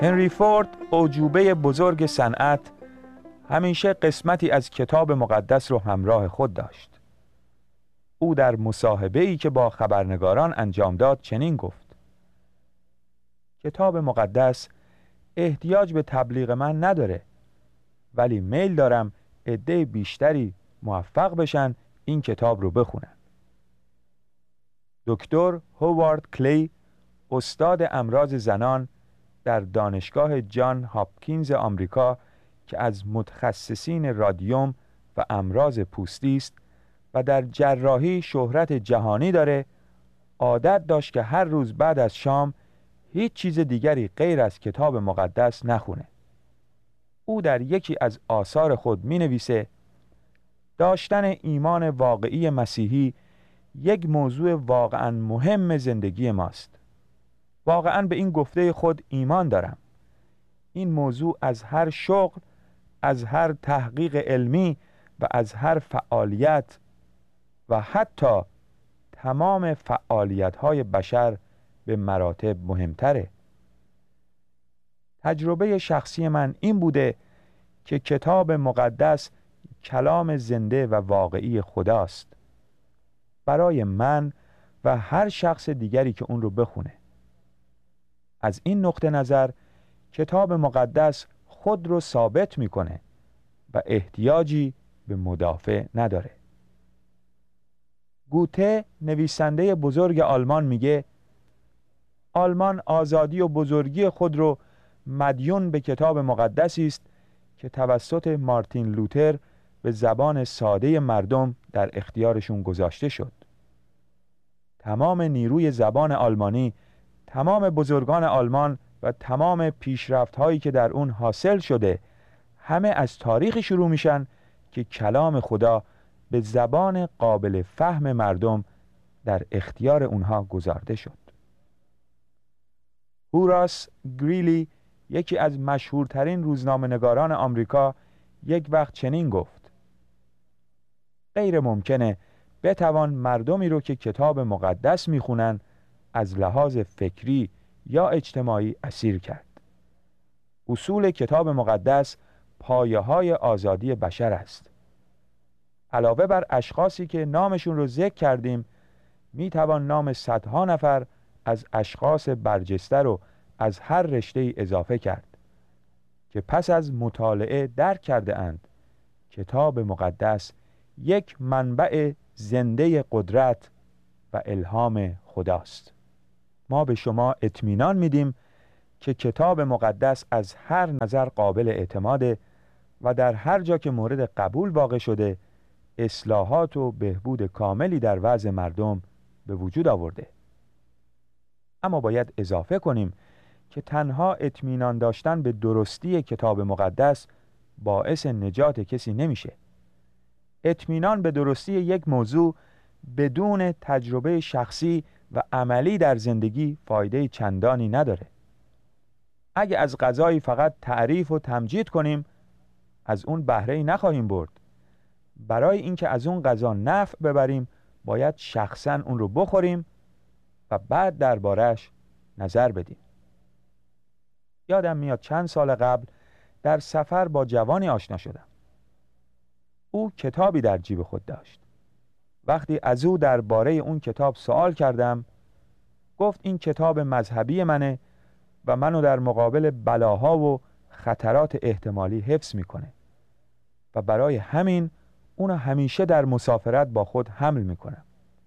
هنری فورد، اعجوبه بزرگ صنعت، همیشه قسمتی از کتاب مقدس رو همراه خود داشت. او در مصاحبه‌ای که با خبرنگاران انجام داد چنین گفت: کتاب مقدس احتیاج به تبلیغ من نداره، ولی میل دارم عده بیشتری موفق بشن این کتاب رو بخونن. دکتر هوارد کلی، استاد امراض زنان در دانشگاه جان هاپکینز آمریکا که از متخصصین رادیوم و امراض پوستی است و در جراحی شهرت جهانی داره، عادت داشت که هر روز بعد از شام هیچ چیز دیگری غیر از کتاب مقدس نخونه. او در یکی از آثار خود می نویسه: داشتن ایمان واقعی مسیحی یک موضوع واقعا مهم زندگی ماست. واقعا به این گفته خود ایمان دارم. این موضوع از هر شغل، از هر تحقیق علمی و از هر فعالیت و حتی تمام فعالیت‌های بشر به مراتب مهمتره. تجربه شخصی من این بوده که کتاب مقدس کلام زنده و واقعی خداست برای من و هر شخص دیگری که اون رو بخونه. از این نقطه نظر کتاب مقدس خود رو ثابت میکنه و احتیاجی به مدافع نداره. گوته، نویسنده بزرگ آلمان، میگه آلمان آزادی و بزرگی خود رو مدیون به کتاب مقدسی است که توسط مارتین لوتر به زبان ساده مردم در اختیارشون گذاشته شد. تمام نیروی زبان آلمانی، تمام بزرگان آلمان و تمام پیشرفت‌هایی که در اون حاصل شده، همه از تاریخی شروع میشن که کلام خدا به زبان قابل فهم مردم در اختیار اونها گذارده شد. هوراس گریلی، یکی از مشهورترین روزنامه‌نگاران آمریکا، یک وقت چنین گفت: غیر ممکنه بتوان مردمی رو که کتاب مقدس میخونن از لحاظ فکری یا اجتماعی اسیر کرد. اصول کتاب مقدس پایه‌های آزادی بشر است. علاوه بر اشخاصی که نامشون رو ذکر کردیم، میتوان نام صدها نفر از اشخاص برجسته رو از هر رشته‌ای اضافه کرد که پس از مطالعه درک کرده اند کتاب مقدس یک منبع زنده قدرت و الهام خداست. ما به شما اطمینان میدیم که کتاب مقدس از هر نظر قابل اعتماده و در هر جا که مورد قبول واقع شده اصلاحات و بهبود کاملی در وضع مردم به وجود آورده. اما باید اضافه کنیم که تنها اطمینان داشتن به درستی کتاب مقدس باعث نجات کسی نمیشه. اطمینان به درستی یک موضوع بدون تجربه شخصی و عملی در زندگی فایده چندانی نداره. اگه از غذایی فقط تعریف و تمجید کنیم، از اون بهره‌ای نخواهیم برد. برای اینکه از اون غذا نفع ببریم، باید شخصاً اون رو بخوریم و بعد دربارش نظر بدیم. یادم میاد چند سال قبل در سفر با جوانی آشنا شدم. او کتابی در جیب خود داشت. وقتی از او درباره اون کتاب سوال کردم، گفت این کتاب مذهبی منه و منو در مقابل بلاها و خطرات احتمالی حفظ میکنه و برای همین اونو همیشه در مسافرت با خود حمل میکنم.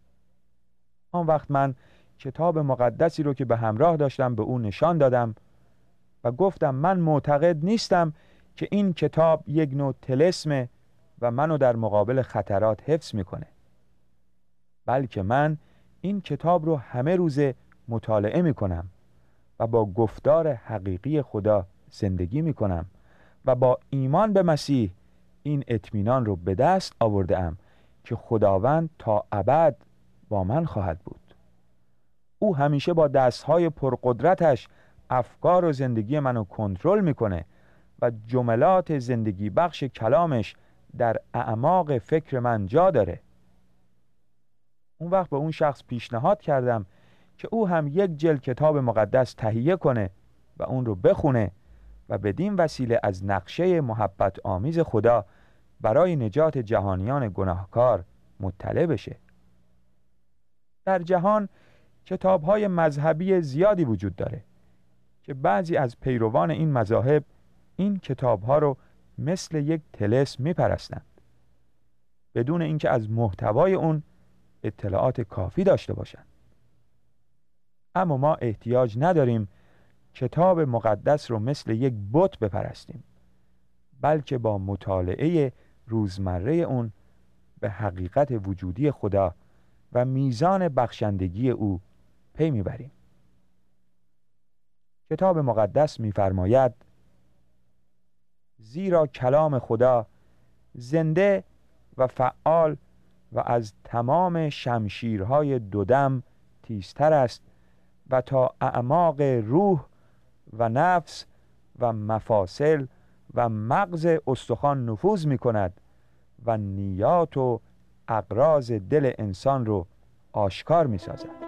آن وقت من کتاب مقدسی رو که به همراه داشتم به او نشان دادم و گفتم من معتقد نیستم که این کتاب یک نوع طلسمه و منو در مقابل خطرات حفظ میکنه، بلکه من این کتاب رو همه روزه مطالعه میکنم و با گفتار حقیقی خدا زندگی میکنم و با ایمان به مسیح این اطمینان رو به دست آورده‌ام که خداوند تا ابد با من خواهد بود. او همیشه با دستهای پرقدرتش افکار و زندگی منو کنترل میکنه و جملات زندگی بخش کلامش در اعماق فکر من جا داره. اون وقت به اون شخص پیشنهاد کردم که او هم یک جلد کتاب مقدس تهیه کنه و اون رو بخونه و بدین وسیله از نقشه محبت آمیز خدا برای نجات جهانیان گناهکار مطلع بشه. در جهان کتاب‌های مذهبی زیادی وجود داره که بعضی از پیروان این مذاهب این کتاب‌ها رو مثل یک طلسم میپرستند بدون اینکه از محتوای اون اطلاعات کافی داشته باشند. اما ما احتیاج نداریم کتاب مقدس رو مثل یک بت بپرستیم، بلکه با مطالعه روزمره اون به حقیقت وجودی خدا و میزان بخشندگی او پی میبریم. کتاب مقدس می‌فرماید زیرا کلام خدا زنده و فعال و از تمام شمشیرهای دودم تیزتر است و تا اعماق روح و نفس و مفاصل و مغز استخوان نفوذ می کند و نیات و اغراض دل انسان رو آشکار می سازد.